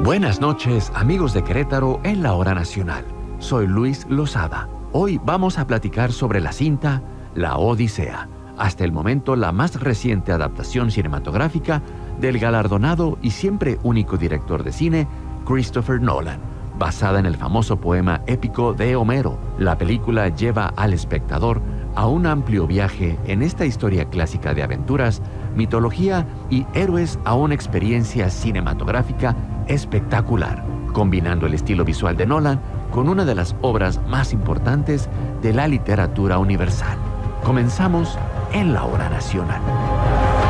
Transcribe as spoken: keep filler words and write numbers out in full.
Buenas noches, amigos de Querétaro en la Hora Nacional. Soy Luis Lozada. Hoy vamos a platicar sobre la cinta La Odisea, hasta el momento la más reciente adaptación cinematográfica del galardonado y siempre único director de cine, Christopher Nolan, basada en el famoso poema épico de Homero. La película lleva al espectador a un amplio viaje en esta historia clásica de aventuras, mitología y héroes a una experiencia cinematográfica espectacular, combinando el estilo visual de Nolan con una de las obras más importantes de la literatura universal. Comenzamos en la Hora Nacional.